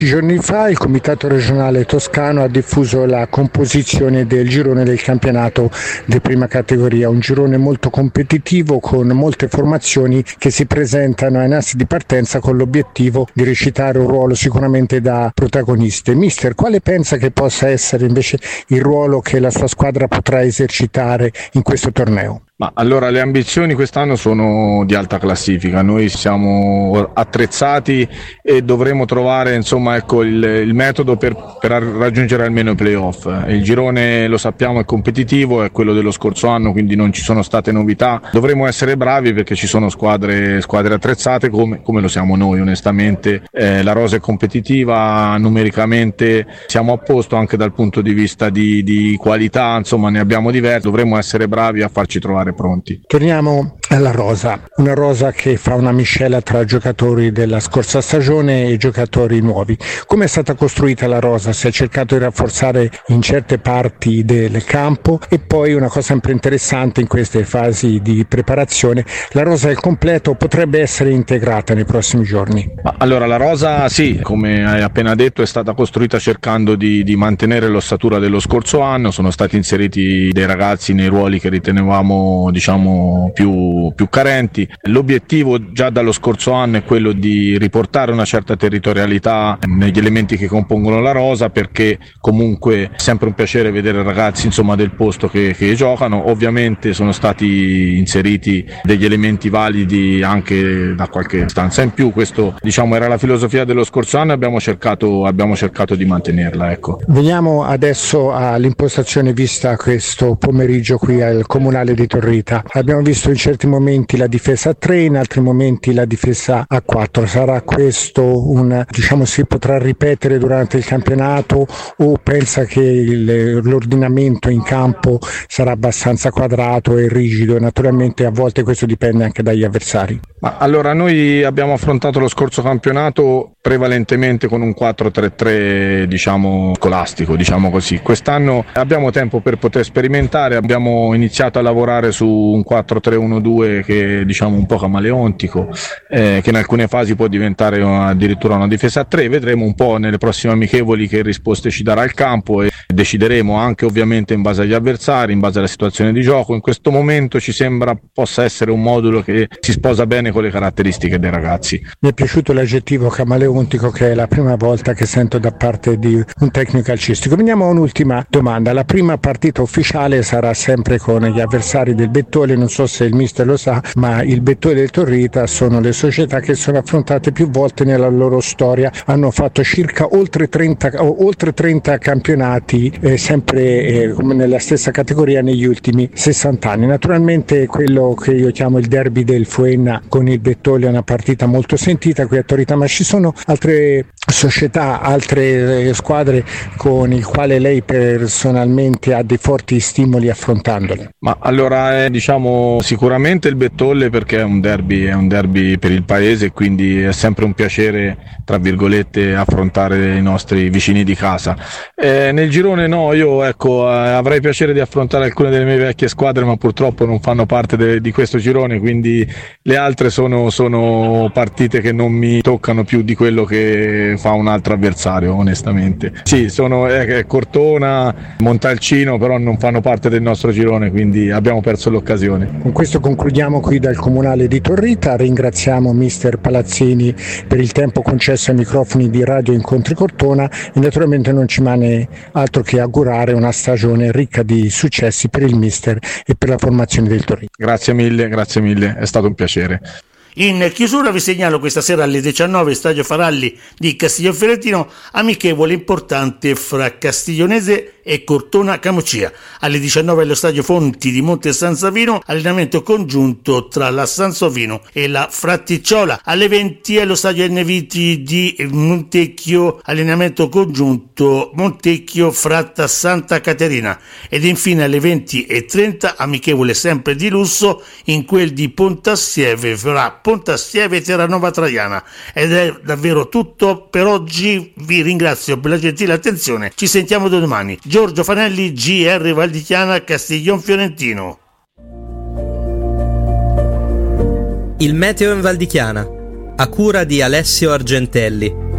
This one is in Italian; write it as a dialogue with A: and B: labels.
A: Giorni fa il Comitato regionale toscano ha diffuso la composizione del girone del campionato di prima categoria, un girone molto competitivo con molte formazioni che si presentano ai nastri di partenza con l'obiettivo di recitare un ruolo sicuramente da protagoniste. Mister, quale pensa che possa essere invece il ruolo che la sua squadra potrà esercitare in questo torneo?
B: Ma allora le ambizioni quest'anno sono di alta classifica, noi siamo attrezzati e dovremo trovare il metodo per raggiungere almeno i playoff. Il girone, lo sappiamo, è competitivo, è quello dello scorso anno, quindi non ci sono state novità. Dovremo essere bravi perché ci sono squadre attrezzate come lo siamo noi onestamente. La rosa è competitiva, numericamente siamo a posto anche dal punto di vista di qualità, ne abbiamo diverse, dovremo essere bravi a farci trovare pronti.
A: Torniamo alla rosa, una rosa che fa una miscela tra giocatori della scorsa stagione e giocatori nuovi. Come è stata costruita la rosa? Si è cercato di rafforzare in certe parti del campo e poi una cosa sempre interessante in queste fasi di preparazione, la rosa al completo potrebbe essere integrata nei prossimi giorni.
B: Allora la rosa sì, come hai appena detto, è stata costruita cercando di mantenere l'ossatura dello scorso anno, sono stati inseriti dei ragazzi nei ruoli che ritenevamo più carenti. L'obiettivo già dallo scorso anno è quello di riportare una certa territorialità negli elementi che compongono la rosa, perché comunque è sempre un piacere vedere ragazzi del posto che giocano. Ovviamente sono stati inseriti degli elementi validi anche da qualche stanza in più, questo era la filosofia dello scorso anno e abbiamo cercato di mantenerla, ecco.
A: Veniamo adesso all'impostazione vista questo pomeriggio qui al Comunale di Torrita. Abbiamo visto in certi momenti la difesa a 3, in altri momenti la difesa a 4. Sarà questo si potrà ripetere durante il campionato o pensa che l'ordinamento in campo sarà abbastanza quadrato e rigido? Naturalmente a volte questo dipende anche dagli avversari.
B: Allora noi abbiamo affrontato lo scorso campionato prevalentemente con un 4-3-3 scolastico, così. Quest'anno abbiamo tempo per poter sperimentare, abbiamo iniziato a lavorare su un 4-3-1-2 che è un po' camaleontico, che in alcune fasi può diventare addirittura una difesa a 3. Vedremo un po' nelle prossime amichevoli che risposte ci darà il campo e decideremo anche ovviamente in base agli avversari, in base alla situazione di gioco. In questo momento ci sembra possa essere un modulo che si sposa bene con le caratteristiche dei ragazzi.
A: Mi è piaciuto l'aggettivo camaleontico, che è la prima volta che sento da parte di un tecnico calcistico. Veniamo a un'ultima domanda. La prima partita ufficiale sarà sempre con gli avversari del Bettole, non so se il mister lo sa, ma il Bettole e il Torrita sono le società che sono affrontate più volte nella loro storia, hanno fatto circa oltre 30 campionati, sempre come nella stessa categoria negli ultimi 60 anni. Naturalmente quello che io chiamo il derby del Fuenna con il Bettole è una partita molto sentita qui a Torrita, ma ci sono altre società, altre squadre con il quale lei personalmente ha dei forti stimoli affrontandole?
B: Ma allora sicuramente il Bettole, perché è un derby per il paese, quindi è sempre un piacere tra virgolette affrontare i nostri vicini di casa. Nel girone no, io avrei piacere di affrontare alcune delle mie vecchie squadre, ma purtroppo non fanno parte di questo girone, quindi le altre sono partite che non mi toccano più di quello che fa un altro avversario, onestamente. Sì, sono Cortona, Montalcino, però non fanno parte del nostro girone, quindi abbiamo perso l'occasione.
A: Con questo concludiamo qui dal Comunale di Torrita. Ringraziamo mister Palazzini per il tempo concesso ai microfoni di Radio Incontri Cortona e naturalmente non ci rimane altro che augurare una stagione ricca di successi per il mister e per la formazione del Torrita.
B: Grazie mille, è stato un piacere.
C: In chiusura vi segnalo questa sera alle 19 Stadio Faralli di Castiglionfiorentino, amichevole importante fra Castiglionese e Cortona Camucia. Alle 19 allo Stadio Fonti di Monte San Savino, allenamento congiunto tra la Sansovino e la Fratticciola. Alle 20 allo Stadio Enneviti di Montecchio, allenamento congiunto Montecchio Fratta Santa Caterina. Ed infine alle 20:30 amichevole sempre di lusso in quel di Pontassieve fra Pontassieve e Terranova Traiana. Ed è davvero tutto per oggi, vi ringrazio per la gentile attenzione, ci sentiamo domani. Giorgio Fanelli, GR Valdichiana, Castiglionfiorentino.
D: Il meteo in Valdichiana, a cura di Alessio Argentelli.